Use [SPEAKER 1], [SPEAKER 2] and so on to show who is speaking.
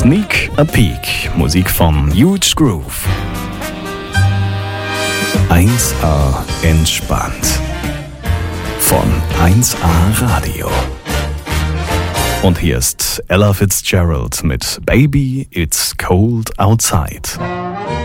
[SPEAKER 1] Sneak a Peek, Musik von Huge Groove. 1A entspannt. Von 1A Radio. Und hier ist Ella Fitzgerald mit Baby, It's Cold Outside.